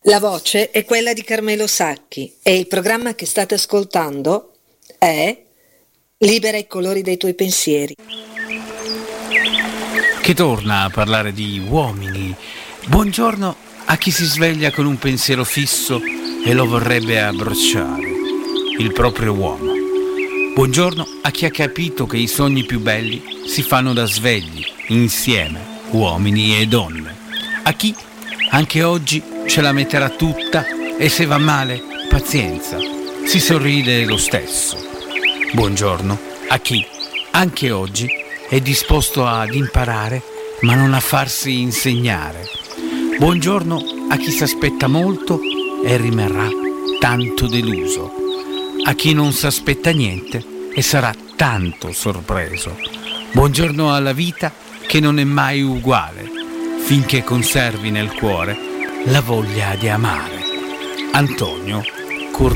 La voce è quella di Carmelo Sacchi e il programma che state ascoltando è Libera i colori dei tuoi pensieri. Che torna a parlare di uomini. Buongiorno a chi si sveglia con un pensiero fisso e lo vorrebbe abbracciare, il proprio uomo. Buongiorno a chi ha capito che i sogni più belli si fanno da svegli, insieme, uomini e donne. A chi anche oggi ce la metterà tutta e se va male, pazienza, si sorride lo stesso. Buongiorno a chi anche oggi è disposto ad imparare ma non a farsi insegnare. Buongiorno a chi si aspetta molto e rimarrà tanto deluso. A chi non si aspetta niente e sarà tanto sorpreso. Buongiorno alla vita che non è mai uguale, finché conservi nel cuore la voglia di amare. Antonio